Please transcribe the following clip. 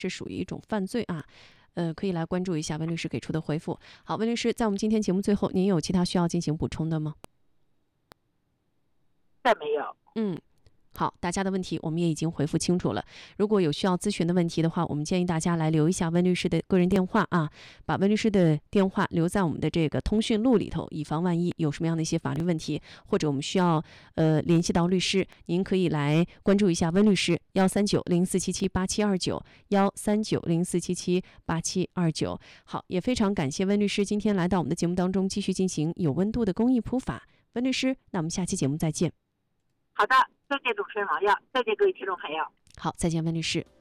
这属于一种犯罪啊。可以来关注一下温律师给出的回复。好，温律师，在我们今天节目最后，您有其他需要进行补充的吗？ 再没有。 好，大家的问题我们也已经回复清楚了。如果有需要咨询的问题的话，我们建议大家来留一下温律师的个人电话啊，把温律师的电话留在我们的这个通讯录里头，以防万一有什么样的一些法律问题，或者我们需要联系到律师，您可以来关注一下温律师13904778729，13904778729。好，也非常感谢温律师今天来到我们的节目当中，继续进行有温度的公益普法。温律师，那我们下期节目再见。 好的，再见主持人王耀，再见各位听众朋友。 好，再见温律师。